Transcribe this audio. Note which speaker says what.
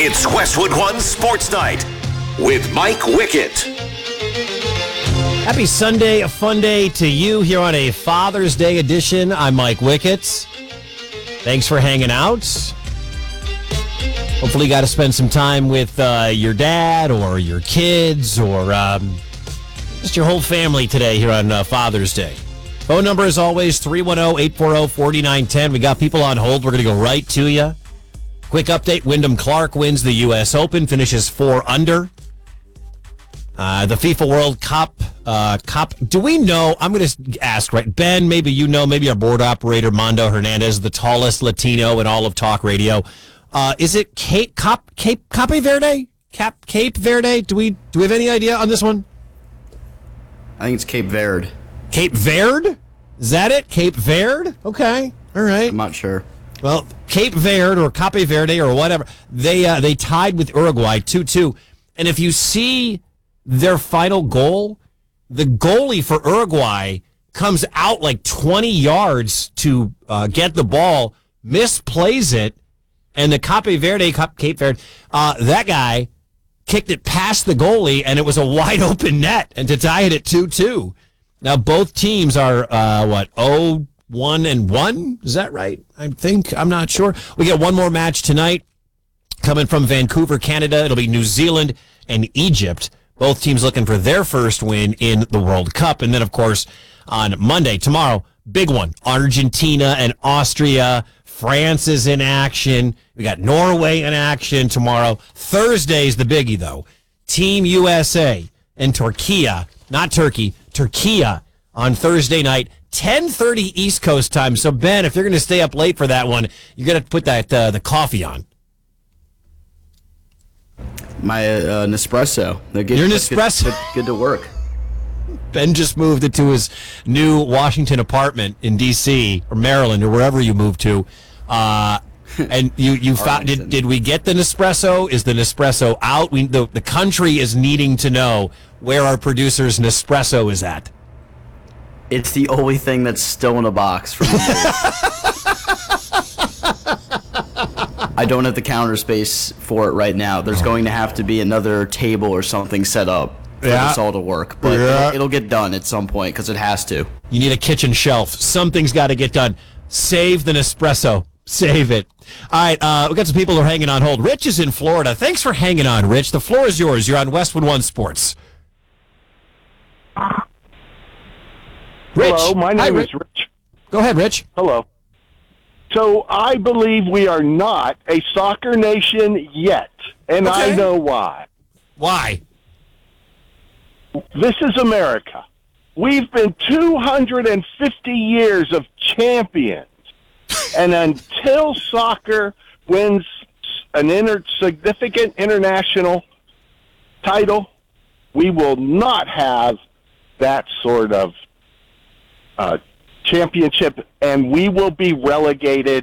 Speaker 1: It's Westwood One Sports Night with Mike Wickett.
Speaker 2: Happy Sunday, a fun day to you here on a Father's Day edition. I'm Mike Wickett. Thanks for hanging out. Hopefully you got to spend some time with your dad or your kids or just your whole family today here on Father's Day. Phone number, as always, 310-840-4910. We got people on hold. We're going to go right to you. Quick update, Wyndham Clark wins the U.S. Open, finishes 4 under. The FIFA World Cup, do we know, I'm going to ask, right, Ben, maybe you know, maybe our board operator, Mondo Hernandez, the tallest Latino in all of talk radio. Is it Cape Verde? Cape Verde? Do we have any idea on this one?
Speaker 3: I think it's Cape Verde.
Speaker 2: Cape Verde? Is that it? Cape Verde? Okay. All right.
Speaker 3: I'm not sure.
Speaker 2: Well, Cape Verde or Cape Verde or whatever, they tied with Uruguay 2-2. And if you see their final goal, the goalie for Uruguay comes out like 20 yards to get the ball, misplays it, and the Cape Verde, that guy kicked it past the goalie, and it was a wide open net, and to tie it at 2-2. Now, both teams are, 0-1-1? Is that right? I'm not sure. We get one more match tonight coming from Vancouver, Canada. It'll be New Zealand and Egypt. Both teams looking for their first win in the World Cup. And then, of course, on Monday, tomorrow, big one, Argentina and Austria. France is in action. We got Norway in action tomorrow. Thursday's the biggie, though. Team USA and Turkey on Thursday night, 10:30 East Coast time. So, Ben, if you're going to stay up late for that one, you're going to put that the coffee on.
Speaker 3: My Nespresso.
Speaker 2: Your Nespresso?
Speaker 3: Good to work.
Speaker 2: Ben just moved into his new Washington apartment in D.C. or Maryland or wherever you moved to. And you found, did we get the Nespresso? Is the Nespresso out? The country is needing to know where our producer's Nespresso is at.
Speaker 3: It's the only thing that's still in a box from I don't have the counter space for it right now. There's going to have to be another table or something set up for this all to work. But it'll get done at some point because it has to.
Speaker 2: You need a kitchen shelf. Something's got to get done. Save the Nespresso. Save it. All right, we got some people who are hanging on hold. Rich is in Florida. Thanks for hanging on, Rich. The floor is yours. You're on Westwood One Sports. Rich.
Speaker 4: Hello, my name is Rich.
Speaker 2: Go ahead, Rich.
Speaker 4: Hello. So I believe we are not a soccer nation yet, and
Speaker 2: Okay.
Speaker 4: I know why.
Speaker 2: Why?
Speaker 4: This is America. We've been 250 years of champions, and until soccer wins an significant international title, we will not have that sort of championship, and we will be relegated